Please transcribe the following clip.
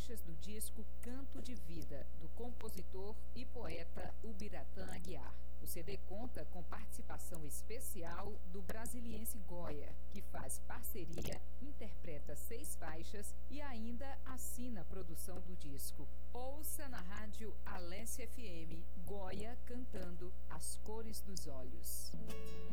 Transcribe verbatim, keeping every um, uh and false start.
faixas do disco Canto de Vida, do compositor e poeta Ubiratã Aguiar. O C D conta com participação especial do brasiliense Goya, que faz parceria, interpreta seis faixas e ainda assina a produção do disco. Ouça na rádio Alesse F M, Goya cantando As Cores dos Olhos.